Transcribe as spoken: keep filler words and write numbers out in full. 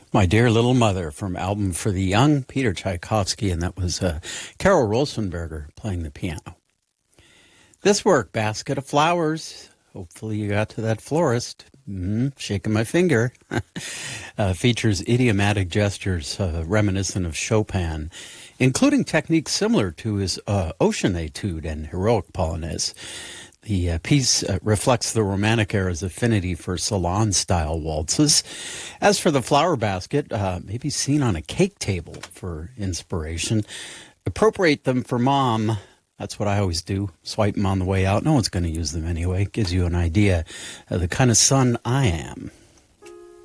My Dear Little Mother from Album for the Young, Peter Tchaikovsky, and that was uh, Carol Rosenberger playing the piano. This work, Basket of Flowers, hopefully you got to that florist, mm, shaking my finger, uh, features idiomatic gestures uh, reminiscent of Chopin, including techniques similar to his uh, Ocean Etude and Heroic Polonaise. The uh, piece uh, reflects the Romantic era's affinity for salon-style waltzes. As for the flower basket, uh, maybe seen on a cake table for inspiration. Appropriate them for mom. That's what I always do. Swipe them on the way out. No one's going to use them anyway. Gives you an idea of the kind of son I am.